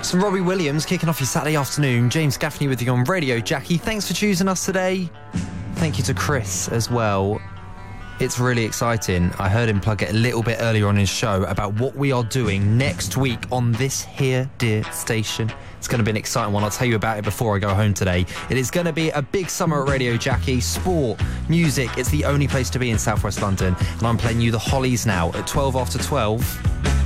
Some Robbie Williams kicking off your Saturday afternoon. James Gaffney with you on Radio Jackie. Thanks for choosing us today. Thank you to Chris as well. It's really exciting. I heard him plug it a little bit earlier on his show about what we are doing next week on this here dear station. It's going to be an exciting one. I'll tell you about it before I go home today. It is going to be a big summer at Radio Jackie. Sport, music. It's the only place to be in South West London. And I'm playing you the Hollies now at 12 after 12.